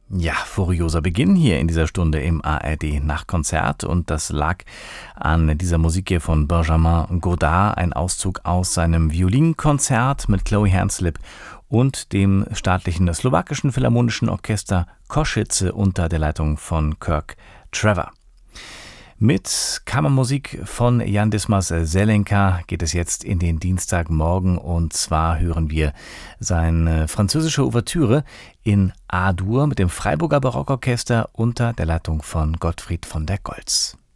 Ja, furioser Beginn hier in dieser Stunde im ARD Nachtkonzert und das lag an dieser Musik hier von Benjamin Godard, ein Auszug aus seinem Violinkonzert mit Chloe Hanslip und dem staatlichen slowakischen Philharmonischen Orchester Košice unter der Leitung von Kirk Trevor. Mit Kammermusik von Jan Dismas Zelenka geht es jetzt in den Dienstagmorgen und zwar hören wir seine französische Ouvertüre in A-Dur mit dem Freiburger Barockorchester unter der Leitung von Gottfried von der Goltz.